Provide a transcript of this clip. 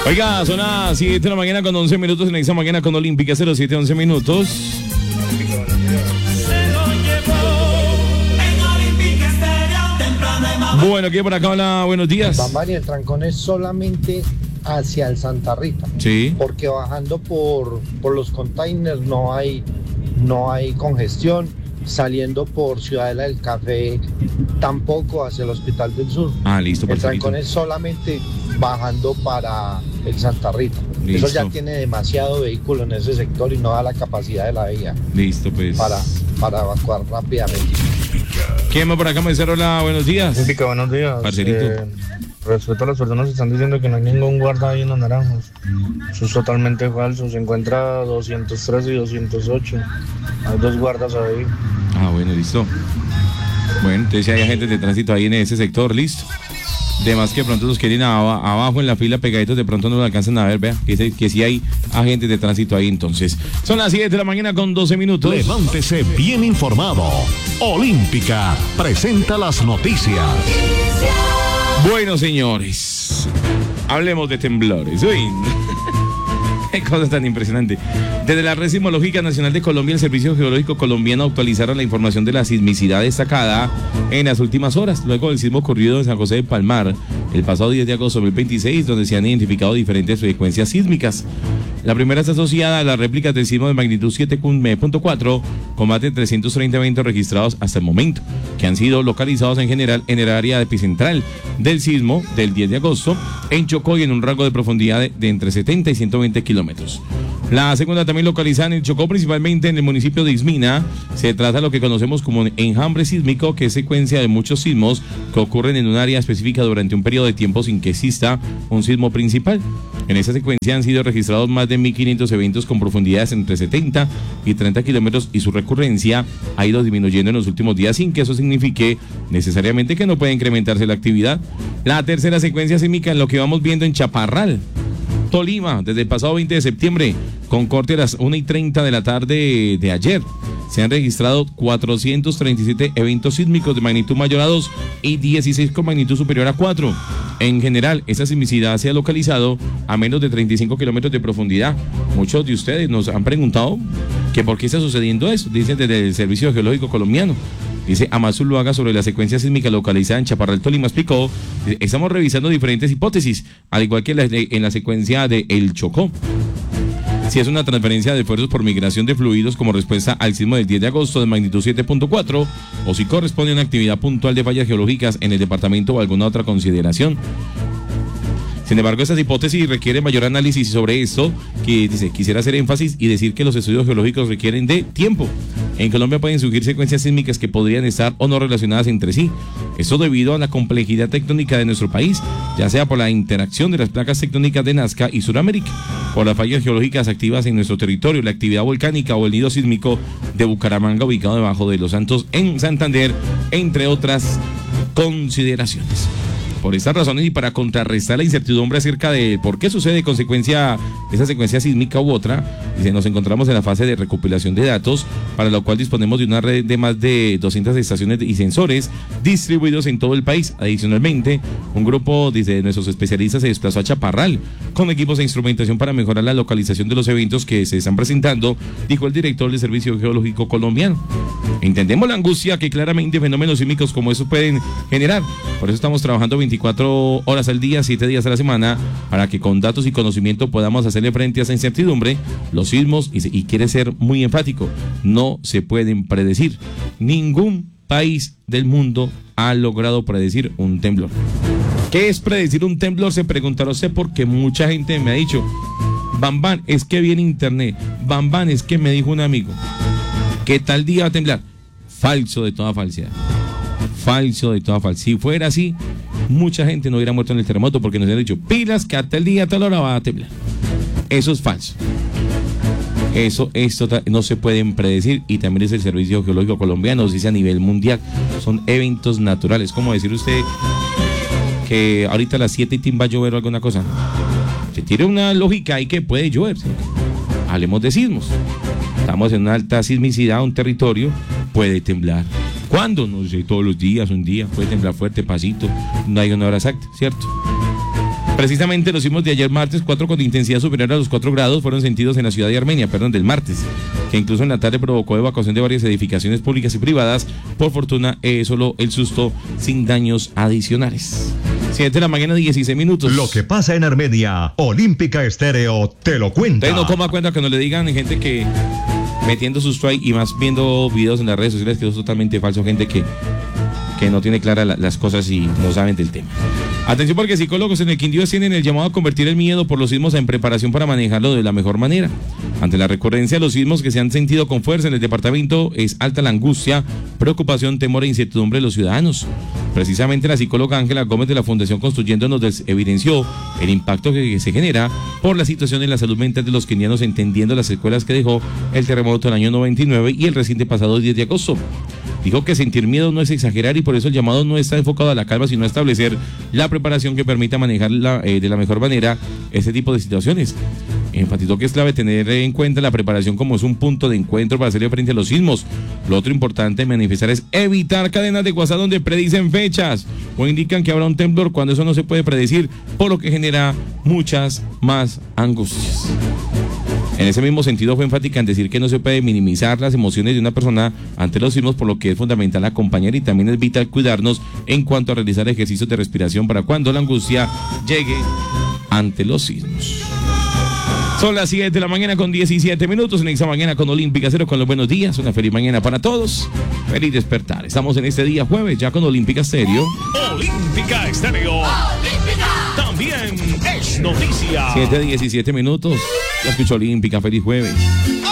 Oiga, son las 7 de la mañana con 11 minutos en esta mañana con Olímpica 07:11 minutos. Bueno, aquí por acá, hola, buenos días. Bambán, y el trancón es solamente hacia el Santa Rita. Sí. Porque bajando por los containers no hay congestión. Saliendo por Ciudadela del Café tampoco hacia el Hospital del Sur. Ah, listo, el perfecto. trancón es solamente bajando para el Santa Rita. Listo. Eso ya tiene demasiado vehículo en ese sector y no da la capacidad de la vía. Listo, pues. Para evacuar rápidamente. ¿Quién va por acá, mesero? Hola, buenos días. Olímpica, buenos días. Parcerito. Respecto a las personas que están diciendo que no hay ningún guarda ahí en los naranjos. Eso es totalmente falso. Se encuentra 203 y 208. Hay 2 guardas ahí. Ah, bueno, listo. Bueno, entonces si hay agentes de tránsito ahí en ese sector, listo. De más que de pronto los quieren abajo en la fila pegaditos, de pronto no lo alcanzan a ver, vea, que sí hay agentes de tránsito ahí entonces. Son las 7 de la mañana con 12 minutos. Levántese bien informado. Olímpica presenta las noticias. Bueno, señores, hablemos de temblores. Uy, qué cosa tan impresionante. Desde la Red Sismológica Nacional de Colombia, el Servicio Geológico Colombiano actualizaron la información de la sismicidad destacada en las últimas horas, luego del sismo ocurrido en San José de Palmar el pasado 10 de agosto del 2026, donde se han identificado diferentes frecuencias sísmicas. La primera está asociada a las réplicas del sismo de magnitud 7.4, con más de 330 eventos registrados hasta el momento, que han sido localizados en general en el área epicentral del sismo del 10 de agosto, en Chocó y en un rango de profundidad de entre 70 y 120 kilómetros. La segunda, también localizada en el Chocó, principalmente en el municipio de Ismina, se trata de lo que conocemos como enjambre sísmico, que es secuencia de muchos sismos que ocurren en un área específica durante un periodo de tiempo sin que exista un sismo principal. En esa secuencia han sido registrados más de 1.500 eventos con profundidades entre 70 y 30 kilómetros y su recurrencia ha ido disminuyendo en los últimos días sin que eso signifique necesariamente que no pueda incrementarse la actividad. La tercera secuencia sísmica es lo que vamos viendo en Chaparral, Tolima, desde el pasado 20 de septiembre, con corte a las 1:30 de la tarde de ayer. Se han registrado 437 eventos sísmicos de magnitud mayor a 2 y 16 con magnitud superior a 4. En general, esa sismicidad se ha localizado a menos de 35 kilómetros de profundidad. Muchos de ustedes nos han preguntado que por qué está sucediendo eso, dicen desde el Servicio Geológico Colombiano. Dice Amaz Zuluaga sobre la secuencia sísmica localizada en Chaparral, Tolima, explicó: estamos revisando diferentes hipótesis, al igual que en la secuencia de El Chocó. Si es una transferencia de esfuerzos por migración de fluidos como respuesta al sismo del 10 de agosto de magnitud 7.4 o si corresponde a una actividad puntual de fallas geológicas en el departamento o alguna otra consideración. Sin embargo, estas hipótesis requieren mayor análisis sobre esto, que dice, quisiera hacer énfasis y decir que los estudios geológicos requieren de tiempo. En Colombia pueden surgir secuencias sísmicas que podrían estar o no relacionadas entre sí. Esto debido a la complejidad tectónica de nuestro país, ya sea por la interacción de las placas tectónicas de Nazca y Sudamérica, por las fallas geológicas activas en nuestro territorio, la actividad volcánica o el nido sísmico de Bucaramanga ubicado debajo de Los Santos en Santander, entre otras consideraciones. Por estas razones y para contrarrestar la incertidumbre acerca de por qué sucede consecuencia esa secuencia sísmica u otra, nos encontramos en la fase de recopilación de datos, para lo cual disponemos de una red de más de 200 estaciones y sensores distribuidos en todo el país. Adicionalmente, un grupo de nuestros especialistas se desplazó a Chaparral con equipos e instrumentación para mejorar la localización de los eventos que se están presentando, dijo el director del Servicio Geológico Colombiano. Entendemos la angustia que claramente fenómenos sísmicos como esos pueden generar. Por eso estamos trabajando 24 horas al día, 7 días a la semana, para que con datos y conocimiento podamos hacerle frente a esa incertidumbre. Los sismos, y quiere ser muy enfático, no se pueden predecir. Ningún país del mundo ha logrado predecir un temblor. ¿Qué es predecir un temblor? Se preguntará usted, porque mucha gente me ha dicho: Bambán, es que viene internet. Bambán, es que me dijo un amigo que tal día va a temblar. Falso de toda falsedad. Falso de toda falsedad. Si fuera así, mucha gente no hubiera muerto en el terremoto, porque nos han dicho: pilas, que hasta el día, a tal hora va a temblar. Eso es falso. Eso no se pueden predecir, y también es el Servicio Geológico Colombiano, nos dice a nivel mundial, son eventos naturales. ¿Cómo decir usted que ahorita a las 7 va a llover o alguna cosa? Se tiene una lógica ahí que puede llover, ¿sí? Hablemos de sismos. Estamos en una alta sismicidad, un territorio, puede temblar. ¿Cuándo? No sé, todos los días, un día, puede temblar fuerte, pasito, no hay una hora exacta, ¿cierto? Precisamente los sismos de ayer martes, 4 con intensidad superior a los 4 grados, fueron sentidos en la ciudad de Armenia, del martes, que incluso en la tarde provocó evacuación de varias edificaciones públicas y privadas. Por fortuna, solo el susto sin daños adicionales. 7 de la mañana, 16 minutos. Lo que pasa en Armenia, Olímpica Estéreo te lo cuenta. Entonces no coma cuenta que no le digan gente que metiendo susto ahí y más viendo videos en las redes sociales que es totalmente falso, gente que no tiene claras las cosas y no saben del tema. Atención, porque psicólogos en el Quindío tienen el llamado a convertir el miedo por los sismos en preparación para manejarlo de la mejor manera. Ante la recurrencia de los sismos que se han sentido con fuerza en el departamento, es alta la angustia, preocupación, temor e incertidumbre de los ciudadanos. Precisamente la psicóloga Ángela Gómez de la Fundación Construyendo nos evidenció el impacto que se genera por la situación en la salud mental de los quenianos, entendiendo las secuelas que dejó el terremoto del año 99 y el reciente pasado 10 de agosto. Dijo que sentir miedo no es exagerar y por eso el llamado no está enfocado a la calma, sino a establecer la preparación que permita manejar de la mejor manera este tipo de situaciones. Enfatizó que es clave tener en cuenta la preparación como es un punto de encuentro para hacerle frente a los sismos. Lo otro importante manifestar es evitar cadenas de WhatsApp donde predicen fechas o indican que habrá un temblor cuando eso no se puede predecir, por lo que genera muchas más angustias. En ese mismo sentido fue enfática en decir que no se puede minimizar las emociones de una persona ante los sismos, por lo que es fundamental acompañar y también es vital cuidarnos en cuanto a realizar ejercicios de respiración para cuando la angustia llegue ante los sismos. Son las 7 de la mañana con 17 minutos en esta mañana con Olímpica Estéreo, con los buenos días. Una feliz mañana para todos. Feliz despertar. Estamos en este día jueves ya con Olímpica Estéreo. Olímpica Estéreo. Olímpica. También es noticia. 7:17 minutos. Ya escucho Olímpica. Feliz jueves.